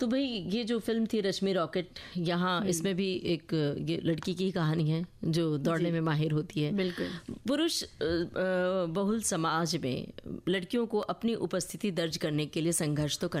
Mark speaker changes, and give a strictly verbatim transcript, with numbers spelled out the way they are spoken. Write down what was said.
Speaker 1: तो भाई ये जो फिल्म थी रश्मि रॉकेट, यहाँ इसमें भी एक ये लड़की की कहानी है जो दौड़ने में माहिर होती है।
Speaker 2: बिल्कुल।
Speaker 1: पुरुष बहुल समाज में लड़कियों को अपनी उपस्थिति दर्ज करने के लिए संघर्ष तो